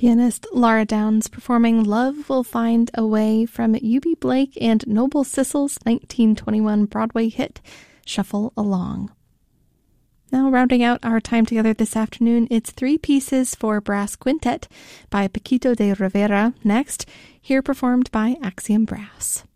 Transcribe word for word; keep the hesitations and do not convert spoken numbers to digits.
Pianist Laura Downs performing Love Will Find a Way from Eubie Blake and Noble Sissle's nineteen twenty-one Broadway hit, Shuffle Along. Now, rounding out our time together this afternoon, it's three pieces for brass quintet by Paquito de Rivera next, here performed by Axiom Brass.